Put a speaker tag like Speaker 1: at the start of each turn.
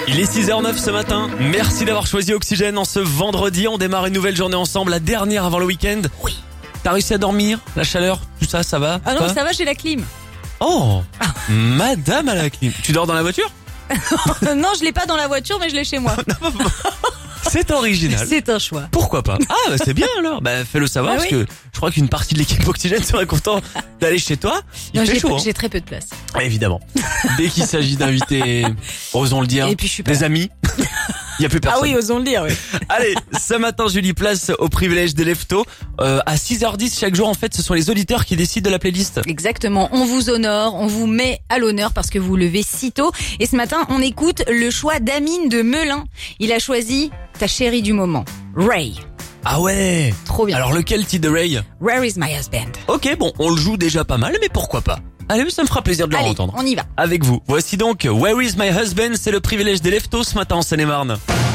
Speaker 1: Il est 6h09 ce matin. Merci d'avoir choisi Oxygène en ce vendredi. On démarre une nouvelle journée ensemble, la dernière avant le week-end.
Speaker 2: Oui.
Speaker 1: T'as réussi à dormir? La chaleur? Tout ça, ça va?
Speaker 2: Ah non,
Speaker 1: Toi
Speaker 2: ça va, j'ai la clim.
Speaker 1: Oh, madame à la clim. Tu dors dans la voiture?
Speaker 2: Non, je l'ai pas dans la voiture, mais je l'ai chez moi.
Speaker 1: C'est original.
Speaker 2: C'est un choix.
Speaker 1: Pourquoi pas? Ah, bah c'est bien alors. Bah fais-le savoir
Speaker 2: Ah
Speaker 1: parce
Speaker 2: oui.
Speaker 1: que je crois qu'une partie de l'équipe Oxygène serait content d'aller chez toi. Il
Speaker 2: Non,
Speaker 1: fait chaud, hein.
Speaker 2: j'ai très peu de place.
Speaker 1: Évidemment. Dès qu'il s'agit d'inviter, osons le dire,
Speaker 2: Et puis je suis pas
Speaker 1: des
Speaker 2: là.
Speaker 1: amis, il y a plus personne.
Speaker 2: Ah oui, osons le dire, oui.
Speaker 1: Allez, ce matin, Julie, place au privilège des leftos. À 6h10 chaque jour, en fait, ce sont les auditeurs qui décident de la playlist.
Speaker 2: Exactement. On vous honore, on vous met à l'honneur parce que vous vous levez si tôt. Et ce matin, on écoute le choix d'Amine de Melun. Il a choisi ta chérie du moment, Ray.
Speaker 1: Ah ouais.
Speaker 2: Trop bien.
Speaker 1: Alors lequel titre de Ray?
Speaker 2: Where is my husband?
Speaker 1: Ok, bon, on le joue déjà pas mal, mais pourquoi pas? Allez, ça me fera plaisir de le
Speaker 2: Allez,
Speaker 1: entendre.
Speaker 2: on y va.
Speaker 1: Avec vous. Voici donc Where is my husband? C'est le privilège des leftos ce matin en Seine-et-Marne.